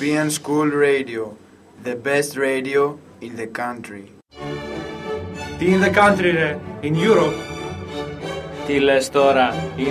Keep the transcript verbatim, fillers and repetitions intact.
European School Radio, the best radio in the country. Τι in the country ρε, in Europe. Τι λες τώρα,